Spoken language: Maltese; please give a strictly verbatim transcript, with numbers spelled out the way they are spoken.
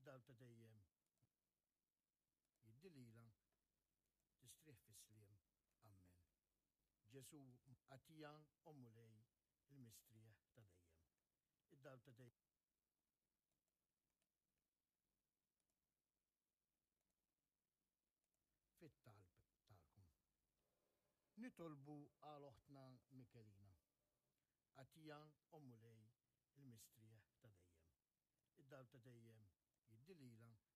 id-dar ta' dejjem jiddililan tistrieħ fis-sliem. Amen. Ġesu għatijan omulej il-mistrieħ ta' dejjem. Id-dar ta' dejjem. Fit-talb ta'kom. Nitolbu għal oħtna Mikelina. Għatijan omulej il-mistrieħ ta' dejjem. Id-dar ta' dejjem jiddililan